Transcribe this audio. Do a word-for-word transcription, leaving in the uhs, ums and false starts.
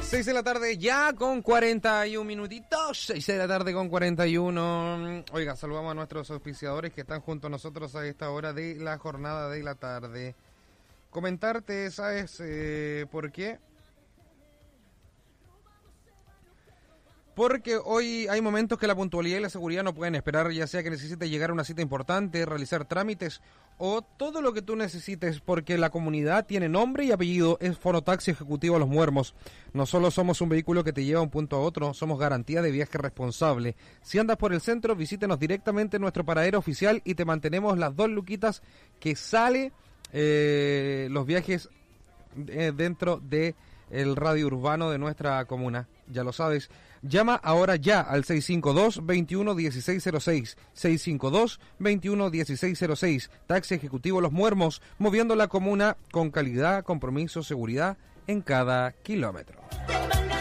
seis de la tarde ya con cuarenta y un minutitos, seis de la tarde con cuarenta y uno. Oiga, saludamos a nuestros auspiciadores que están junto a nosotros a esta hora de la jornada de la tarde. Comentarte, ¿sabes eh, por qué? Porque hoy hay momentos que la puntualidad y la seguridad no pueden esperar, ya sea que necesites llegar a una cita importante, realizar trámites o todo lo que tú necesites, porque la comunidad tiene nombre y apellido, es Fonotaxi Ejecutivo Los Muermos. No solo somos un vehículo que te lleva de un punto a otro, somos garantía de viaje responsable. Si andas por el centro, visítenos directamente en nuestro paradero oficial y te mantenemos las dos luquitas que sale eh, los viajes eh, dentro de el radio urbano de nuestra comuna. Ya lo sabes, llama ahora ya al seis cinco dos, veintiuno dieciséis cero seis, seis cinco dos, veintiuno dieciséis cero seis. Taxi Ejecutivo Los Muermos, moviendo la comuna con calidad, compromiso, seguridad en cada kilómetro.